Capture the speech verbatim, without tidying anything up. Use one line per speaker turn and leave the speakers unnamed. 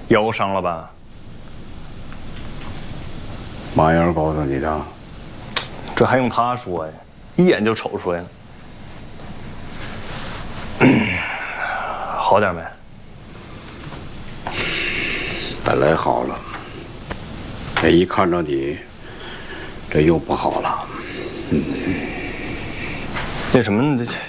又伤了吧？
马英告诉你的？
这还用他说呀？一眼就瞅出来了。好点没？
本来好了，这一看着你，这又不好了。嗯。
那什么，